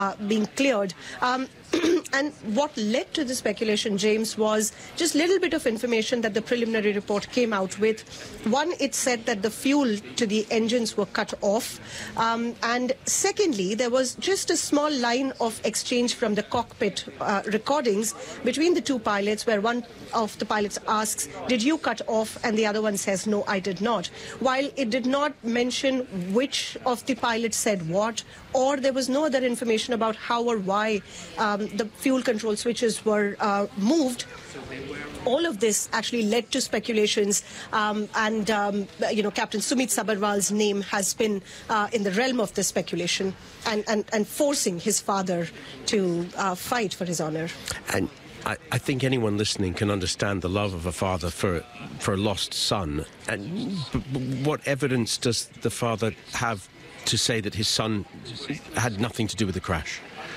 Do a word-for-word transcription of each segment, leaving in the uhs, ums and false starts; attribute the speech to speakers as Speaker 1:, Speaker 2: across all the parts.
Speaker 1: Uh, being cleared. Um, and what led to the speculation, James, was just a little bit of information that the preliminary report came out with. One, it said that the fuel to the engines were cut off. Um, and secondly, there was just a small line of exchange from the cockpit uh, recordings between the two pilots, where one of the pilots asks, "Did you cut off?" And the other one says, "No, I did not." While it did not mention which of the pilots said what, or there was no other information about how or why um, the fuel control switches were uh, moved. All of this actually led to speculations, um, and um, you know, Captain Sumit Sabharwal's name has been uh, in the realm of the speculation, and, and, and forcing his father to uh, fight for his honor.
Speaker 2: And I, I think anyone listening can understand the love of a father for for a lost son. And what evidence does the father have to say that his son had nothing to do with the crash?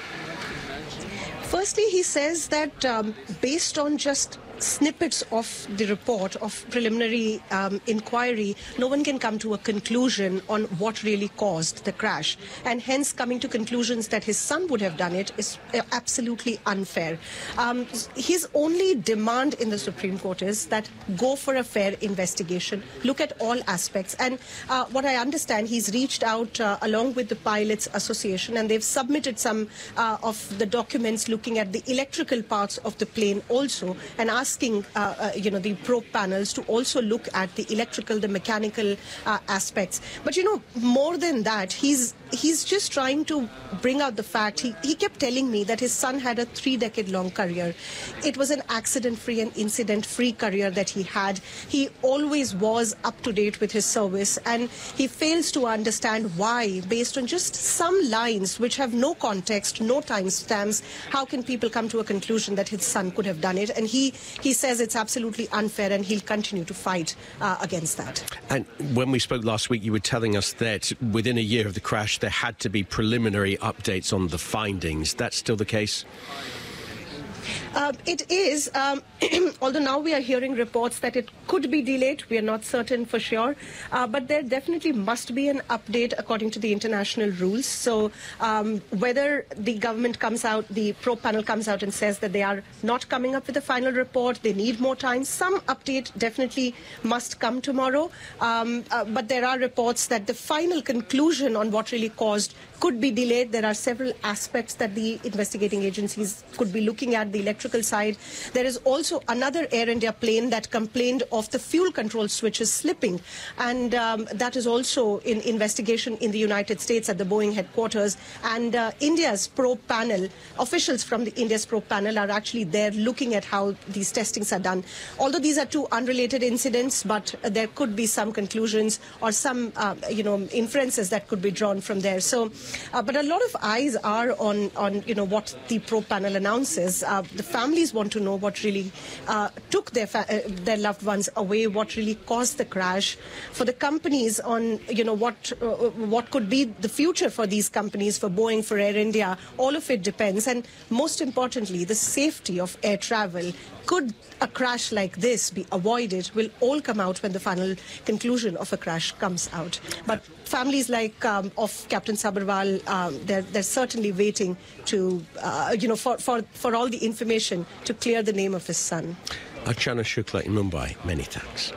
Speaker 1: Firstly, he says that um, based on just snippets of the report of preliminary um, inquiry, no one can come to a conclusion on what really caused the crash, and hence coming to conclusions that his son would have done it is absolutely unfair. Um, his only demand in the Supreme Court is that go for a fair investigation, look at all aspects, and uh, what I understand, he's reached out uh, along with the Pilots Association, and they've submitted some uh, of the documents looking at the electrical parts of the plane also, and asking Uh, uh, you know, the probe panels to also look at the electrical, the mechanical uh, aspects. But you know, more than that, he's he's just trying to bring out the fact. He, he kept telling me that his son had a three-decade-long career. It was an accident-free and incident-free career that he had. He always was up to date with his service, and he fails to understand why, based on just some lines which have no context, no timestamps, how can people come to a conclusion that his son could have done it? And he He says it's absolutely unfair, and he'll continue to fight uh, against that.
Speaker 2: And when we spoke last week, you were telling us that within a year of the crash, there had to be preliminary updates on the findings. That's still the case?
Speaker 1: Uh, it is, um, although now we are hearing reports that it could be delayed. We are not certain for sure, uh, but there definitely must be an update according to the international rules. So um, whether the government comes out, the probe panel comes out and says that they are not coming up with a final report, they need more time, some update definitely must come tomorrow. Um, uh, but there are reports that the final conclusion on what really caused could be delayed. There are several aspects that the investigating agencies could be looking at, the electrical side. There is also another Air India plane that complained of the fuel control switches slipping, and um, that is also in investigation in the United States at the Boeing headquarters. And uh, India's probe panel, officials from the India's probe panel are actually there looking at how these testings are done. Although these are two unrelated incidents, but uh, there could be some conclusions or some, uh, you know, inferences that could be drawn from there. So, uh, but a lot of eyes are on, on, you know, what the probe panel announces. Uh, the families want to know what really uh, took their fa uh, their loved ones away, what really caused the crash. For the companies, on you know what uh, what could be the future for these companies, for Boeing, for Air India, all of it depends. And most importantly, the safety of air travel. Could a crash like this be avoided will all come out when the final conclusion of a crash comes out. But families like um, of Captain Sabharwal, um, they're, they're certainly waiting to, uh, you know, for, for, for all the information to clear the name of his son.
Speaker 2: Archana Shukla in Mumbai, many thanks.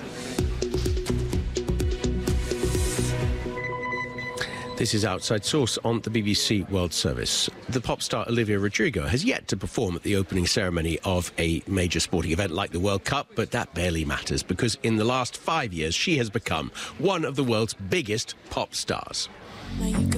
Speaker 2: This is Outside Source on the B B C World Service. The pop star Olivia Rodrigo has yet to perform at the opening ceremony of a major sporting event like the World Cup, but that barely matters because in the last five years she has become one of the world's biggest pop stars.